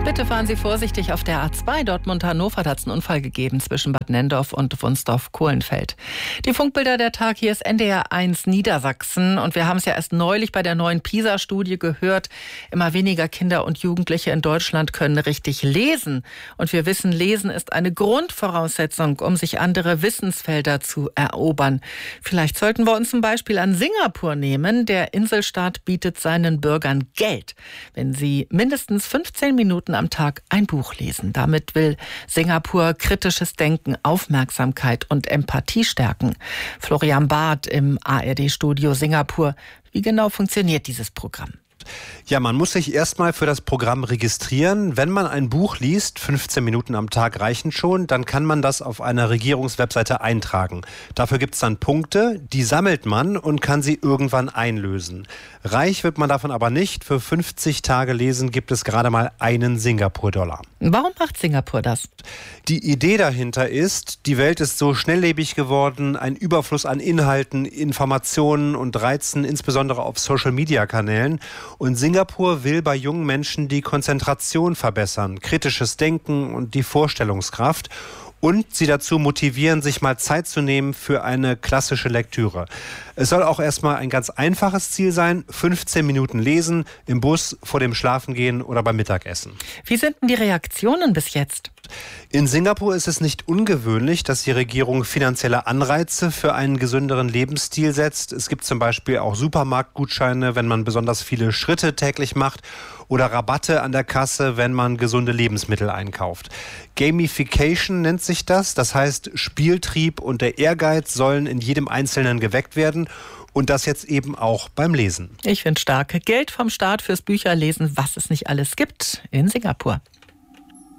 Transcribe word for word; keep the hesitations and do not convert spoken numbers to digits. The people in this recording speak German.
Bitte fahren Sie vorsichtig auf der A zwei. Dortmund-Hannover hat es einen Unfall gegeben zwischen Bad Nendorf und Wunsdorf-Kohlenfeld. Die Funkbilder der Tag, hier ist N D R eins Niedersachsen. Und wir haben es ja erst neulich bei der neuen PISA-Studie gehört. Immer weniger Kinder und Jugendliche in Deutschland können richtig lesen. Und wir wissen, Lesen ist eine Grundvoraussetzung, um sich andere Wissensfelder zu erobern. Vielleicht sollten wir uns ein Beispiel an Singapur nehmen. Der Inselstaat bietet seinen Bürgern Geld, wenn sie mindestens fünfzehn Minuten am Tag ein Buch lesen. Damit will Singapur kritisches Denken, Aufmerksamkeit und Empathie stärken. Florian Barth im A R D-Studio Singapur. Wie genau funktioniert dieses Programm? Ja, man muss sich erstmal für das Programm registrieren. Wenn man ein Buch liest, fünfzehn Minuten am Tag reichen schon, dann kann man das auf einer Regierungswebseite eintragen. Dafür gibt es dann Punkte, die sammelt man und kann sie irgendwann einlösen. Reich wird man davon aber nicht. Für fünfzig Tage Lesen gibt es gerade mal einen Singapur-Dollar. Warum macht Singapur das? Die Idee dahinter ist, die Welt ist so schnelllebig geworden, ein Überfluss an Inhalten, Informationen und Reizen, insbesondere auf Social-Media-Kanälen. Und Singapur will bei jungen Menschen die Konzentration verbessern, kritisches Denken und die Vorstellungskraft und sie dazu motivieren, sich mal Zeit zu nehmen für eine klassische Lektüre. Es soll auch erstmal ein ganz einfaches Ziel sein, fünfzehn Minuten lesen, im Bus, vor dem Schlafengehen oder beim Mittagessen. Wie sind denn die Reaktionen bis jetzt? In Singapur ist es nicht ungewöhnlich, dass die Regierung finanzielle Anreize für einen gesünderen Lebensstil setzt. Es gibt zum Beispiel auch Supermarktgutscheine, wenn man besonders viele Schritte täglich macht, oder Rabatte an der Kasse, wenn man gesunde Lebensmittel einkauft. Gamification nennt sich das. Das heißt, Spieltrieb und der Ehrgeiz sollen in jedem Einzelnen geweckt werden. Und das jetzt eben auch beim Lesen. Ich finde stark. Geld vom Staat fürs Bücherlesen, was es nicht alles gibt in Singapur.